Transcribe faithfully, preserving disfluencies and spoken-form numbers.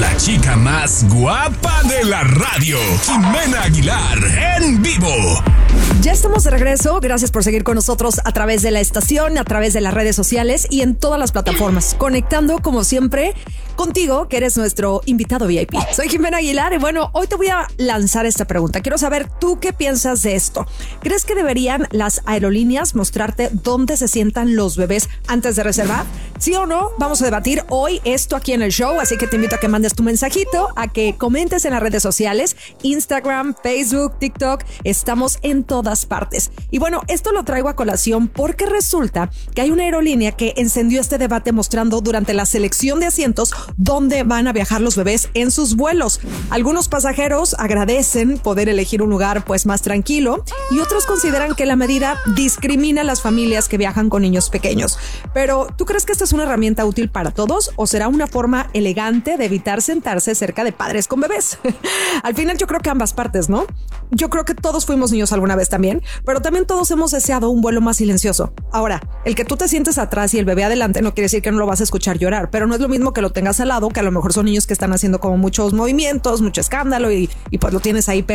la chica más guapa de la radio, Jimena Aguilar, en vivo. Ya estamos de regreso. Gracias por seguir con nosotros a través de la estación, a través de las redes sociales y en todas las plataformas. Conectando, como siempre, contigo, que eres nuestro invitado V I P. Soy Jimena Aguilar y bueno, hoy te voy a lanzar esta pregunta. Quiero saber, ¿tú qué piensas de esto? ¿Crees que deberían las aerolíneas mostrarte dónde se sientan los bebés antes de reservar? ¿Sí o no? Vamos a debatir hoy esto aquí en el show, así que te invito a que mandes tu mensajito, a que comentes en las redes sociales, Instagram, Facebook, TikTok. Estamos en todas partes. Y bueno, esto lo traigo a colación porque resulta que hay una aerolínea que encendió este debate mostrando durante la selección de asientos dónde van a viajar los bebés en sus vuelos. Algunos pasajeros agradecen poder elegir un lugar pues más tranquilo y otros consideran que la medida discrimina a las familias que viajan con niños pequeños. Pero ¿tú crees que esta es una herramienta útil para todos o será una forma elegante de evitar sentarse cerca de padres con bebés? Al final yo creo que ambas partes, ¿no? Yo creo que todos fuimos niños alguna vez también, pero también todos hemos deseado un vuelo más silencioso. Ahora, el que tú te sientes atrás y el bebé adelante no quiere decir que no lo vas a escuchar llorar, pero no es lo mismo que lo tengas al lado, que a lo mejor son niños que están haciendo como muchos movimientos, mucho escándalo y, y pues lo tienes ahí pegado